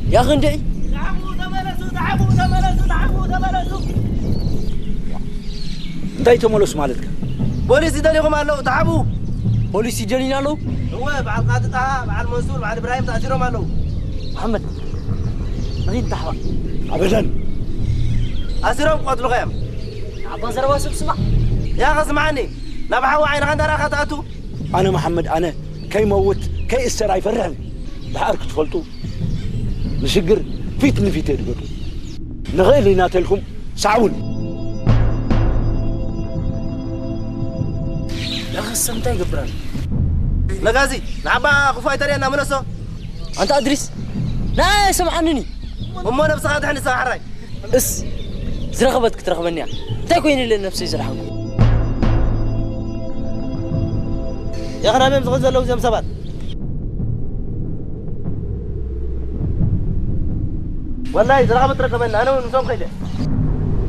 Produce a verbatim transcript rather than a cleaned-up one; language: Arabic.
يا خندي تعبوا تملسوا تعبوا تملسوا تعبوا تملسوا انتي تملس مالتك بوليس يدليكم الله تعبوا بوليس يجرينا له هو بعد قاعد طه بعد منصور بعد ابراهيم تاثيرهم الله محمد مريض تحوى ابدا اسيرهم قتلوا غيم عبان زروا سبسمع يا اخي اسمعني لا بحوا عين عند انا خطاتو انا محمد انا كي موت كي استر يفرعني بحرك تفلطوا نشجر فيت نفيت يدقوا نغير ناتلكم سعون يا اخي السمتة يقبران نغازي نعبا خفاي ترينا منسو انت ادريس لا سمعنني هم نفس هذا احنا ساحراي اس زرغبتك ترغبني انت كوين اللي نفسي زرحكم يا اخي انا مزغز له زي مسبات والله زرغبت ركبنا انا ونسوم خيله